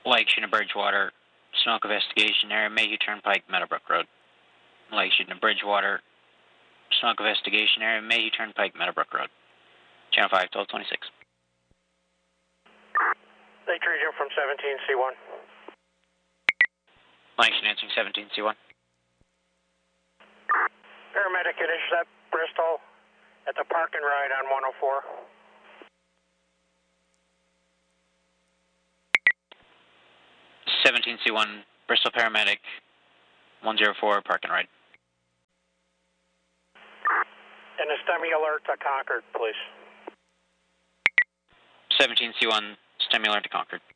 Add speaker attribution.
Speaker 1: Lake Shooting Bridgewater, smoke investigation area, Mayhew Turnpike, Meadowbrook Road. Lake Shooting Bridgewater, smoke investigation area, Mayhew Turnpike, Meadowbrook Road. Channel 5, 1226.
Speaker 2: Lake Region from 17C1.
Speaker 1: Langston answering 17C1.
Speaker 2: Paramedic at intercept Bristol at the park and ride on 104.
Speaker 1: C1, Bristol Paramedic, 104, park and ride.
Speaker 2: And a STEMI alert to Concord, please.
Speaker 1: 17C1, STEMI alert to Concord.